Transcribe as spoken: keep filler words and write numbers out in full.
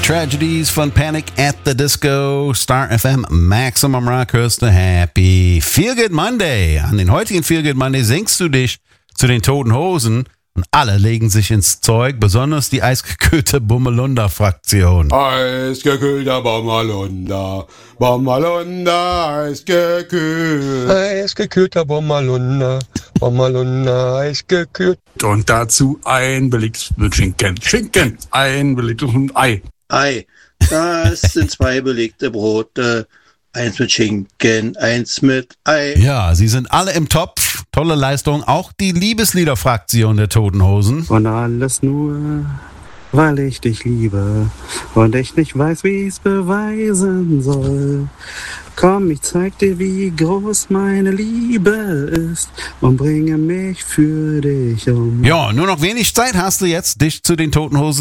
Tragedies von Panic at the Disco, Star F M, Maximum Rock, hörst du Happy Feel Good Monday. An den heutigen Feel Good Monday singst du dich zu den Toten Hosen und alle legen sich ins Zeug, besonders die eisgekühlte Bommelunder-Fraktion. Eisgekühlter Bommelunder, Bommelunder, eisgekühlt. Eisgekühlter Bommelunder, Bommelunder, eisgekühlt. Und dazu ein belegtes Schinken. Schinken, ein belegtes Ei. Ei, das sind zwei belegte Brote, eins mit Schinken, eins mit Ei. Ja, sie sind alle im Topf. Tolle Leistung. Auch die Liebeslieder-Fraktion der Toten Hosen. Und alles nur, weil ich dich liebe und ich nicht weiß, wie ich's beweisen soll. Komm, ich zeig dir, wie groß meine Liebe ist und bringe mich für dich um. Ja, nur noch wenig Zeit hast du jetzt, dich zu den Toten Hosen